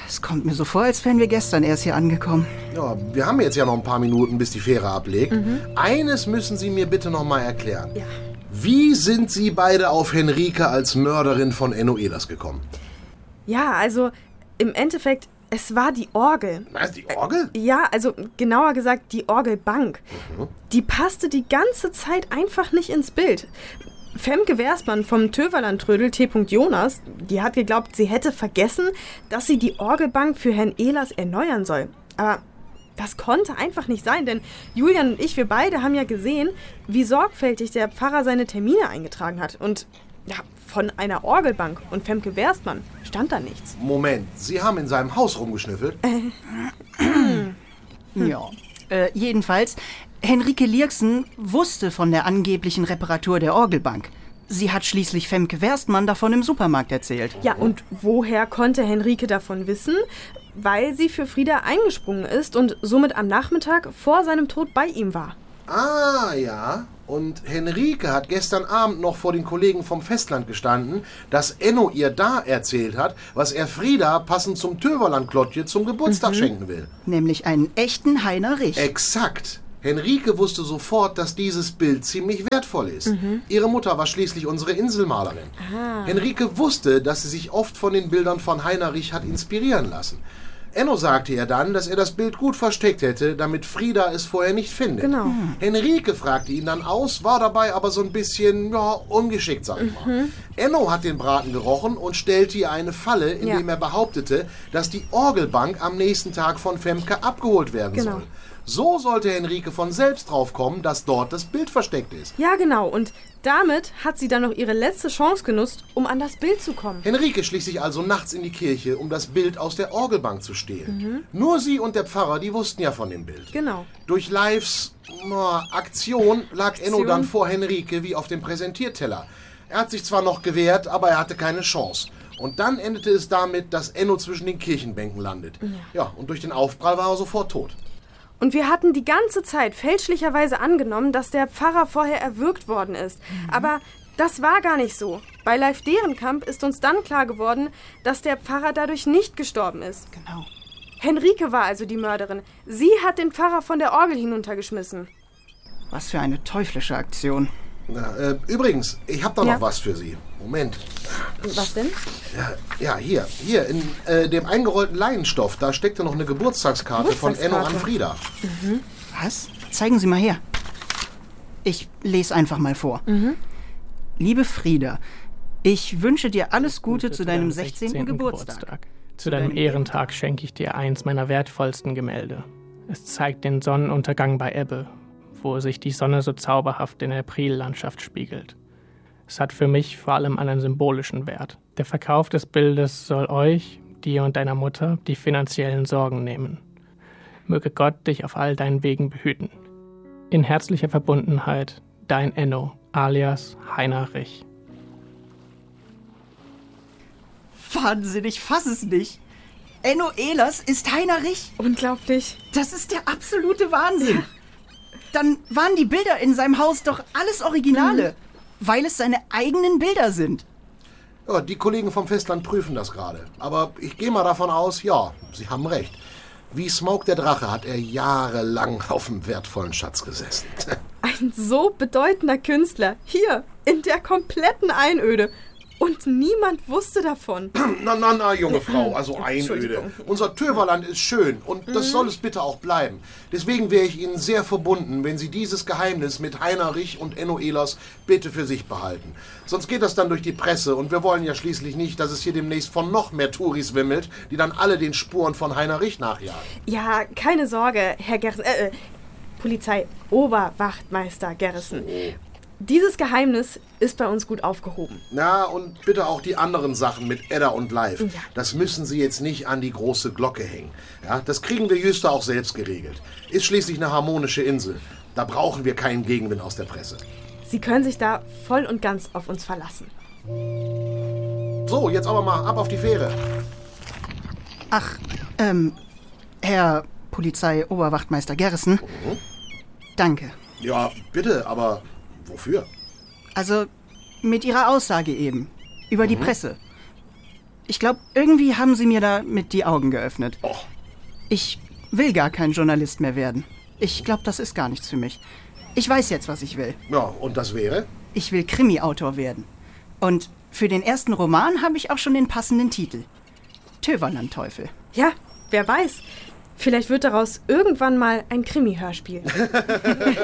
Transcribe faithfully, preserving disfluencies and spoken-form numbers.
Es kommt mir so vor, als wären wir gestern erst hier angekommen. Ja, wir haben jetzt ja noch ein paar Minuten, bis die Fähre ablegt. Mhm. Eines müssen Sie mir bitte noch mal erklären. Ja. Wie sind Sie beide auf Henrike als Mörderin von Enno Ehlers gekommen? Ja, also im Endeffekt, es war die Orgel. Was, die Orgel? Ja, also genauer gesagt die Orgelbank. Mhm. Die passte die ganze Zeit einfach nicht ins Bild. Femke Werstmann vom Töverland-Trödel T. Jonas, die hat geglaubt, sie hätte vergessen, dass sie die Orgelbank für Herrn Ehlers erneuern soll. Aber das konnte einfach nicht sein, denn Julian und ich, wir beide haben ja gesehen, wie sorgfältig der Pfarrer seine Termine eingetragen hat. Und ja, von einer Orgelbank und Femke Werstmann stand da nichts. Moment, Sie haben in seinem Haus rumgeschnüffelt? Äh. ja, äh, jedenfalls... Henrike Lierksen wusste von der angeblichen Reparatur der Orgelbank. Sie hat schließlich Femke Werstmann davon im Supermarkt erzählt. Ja, und woher konnte Henrike davon wissen? Weil sie für Frieda eingesprungen ist und somit am Nachmittag vor seinem Tod bei ihm war. Ah, ja. Und Henrike hat gestern Abend noch vor den Kollegen vom Festland gestanden, dass Enno ihr da erzählt hat, was er Frieda passend zum Töverland-Klottje zum Geburtstag mhm. schenken will. Nämlich einen echten Heiner Rich. Exakt. Henrike wusste sofort, dass dieses Bild ziemlich wertvoll ist. Mhm. Ihre Mutter war schließlich unsere Inselmalerin. Aha. Henrike wusste, dass sie sich oft von den Bildern von Heiner Rich hat inspirieren lassen. Enno sagte ihr dann, dass er das Bild gut versteckt hätte, damit Frieda es vorher nicht findet. Genau. Mhm. Henrike fragte ihn dann aus, war dabei aber so ein bisschen, ja, ungeschickt, sag ich mal. Mhm. Enno hat den Braten gerochen und stellte ihr eine Falle, indem ja. er behauptete, dass die Orgelbank am nächsten Tag von Femke abgeholt werden genau. soll. So sollte Henrike von selbst drauf kommen, dass dort das Bild versteckt ist. Ja, genau. Und damit hat sie dann noch ihre letzte Chance genutzt, um an das Bild zu kommen. Henrike schlich sich also nachts in die Kirche, um das Bild aus der Orgelbank zu stehlen. Mhm. Nur sie und der Pfarrer, die wussten ja von dem Bild. Genau. Durch Lives na, Aktion lag Aktion. Enno dann vor Henrike wie auf dem Präsentierteller. Er hat sich zwar noch gewehrt, aber er hatte keine Chance. Und dann endete es damit, dass Enno zwischen den Kirchenbänken landet. Ja, ja und durch den Aufprall war er sofort tot. Und wir hatten die ganze Zeit fälschlicherweise angenommen, dass der Pfarrer vorher erwürgt worden ist. Mhm. Aber das war gar nicht so. Bei Leif Dehrenkamp ist uns dann klar geworden, dass der Pfarrer dadurch nicht gestorben ist. Genau. Henrike war also die Mörderin. Sie hat den Pfarrer von der Orgel hinuntergeschmissen. Was für eine teuflische Aktion. Na, äh, übrigens, ich habe da ja. noch was für Sie. Moment. Was denn? Ja, ja hier. Hier, in äh, dem eingerollten Leinenstoff, da steckte noch eine Geburtstagskarte, Geburtstagskarte. von Enno an Frieda. Mhm. Was? Zeigen Sie mal her. Ich lese einfach mal vor. Mhm. Liebe Frieda, ich wünsche dir alles Gute, Gute zu deinem sechzehnten Geburtstag. Geburtstag. Zu deinem Ehrentag schenke ich dir eins meiner wertvollsten Gemälde. Es zeigt den Sonnenuntergang bei Ebbe, wo sich die Sonne so zauberhaft in der Aprillandschaft spiegelt. Es hat für mich vor allem einen symbolischen Wert. Der Verkauf des Bildes soll euch, dir und deiner Mutter, die finanziellen Sorgen nehmen. Möge Gott dich auf all deinen Wegen behüten. In herzlicher Verbundenheit, dein Enno, alias Heiner Rich. Wahnsinn, ich fass es nicht. Enno Ehlers ist Heiner Rich. Unglaublich. Das ist der absolute Wahnsinn. Ja. Dann waren die Bilder in seinem Haus doch alles Originale, mhm. weil es seine eigenen Bilder sind. Ja, die Kollegen vom Festland prüfen das gerade. Aber ich gehe mal davon aus, ja, sie haben recht. Wie Smoke der Drache hat er jahrelang auf einem wertvollen Schatz gesessen. Ein so bedeutender Künstler, hier, in der kompletten Einöde. Und niemand wusste davon. Na, na, na, junge Frau, also Einöde. Unser Töverland ist schön und das mhm. soll es bitte auch bleiben. Deswegen wäre ich Ihnen sehr verbunden, wenn Sie dieses Geheimnis mit Heiner Rich und Enno Ehlers bitte für sich behalten. Sonst geht das dann durch die Presse und wir wollen ja schließlich nicht, dass es hier demnächst von noch mehr Touris wimmelt, die dann alle den Spuren von Heiner Rich nachjagen. Ja, keine Sorge, Herr Gerrissen, äh, Polizei-Oberwachtmeister Gerrissen. So. Dieses Geheimnis ist bei uns gut aufgehoben. Na, und bitte auch die anderen Sachen mit Edda und Live. Ja. Das müssen Sie jetzt nicht an die große Glocke hängen. Ja, das kriegen wir Jüster auch selbst geregelt. Ist schließlich eine harmonische Insel. Da brauchen wir keinen Gegenwind aus der Presse. Sie können sich da voll und ganz auf uns verlassen. So, jetzt aber mal ab auf die Fähre. Ach, ähm, Herr Polizei-Oberwachtmeister Gerrissen. Mhm. Danke. Ja, bitte, aber wofür? Also, mit Ihrer Aussage eben. Über mhm. die Presse. Ich glaube, irgendwie haben Sie mir damit die Augen geöffnet. Oh. Ich will gar kein Journalist mehr werden. Ich glaube, das ist gar nichts für mich. Ich weiß jetzt, was ich will. Ja, und das wäre? Ich will Krimi-Autor werden. Und für den ersten Roman habe ich auch schon den passenden Titel. Töverland-Teufel. Ja, wer weiß. Vielleicht wird daraus irgendwann mal ein Krimi-Hörspiel.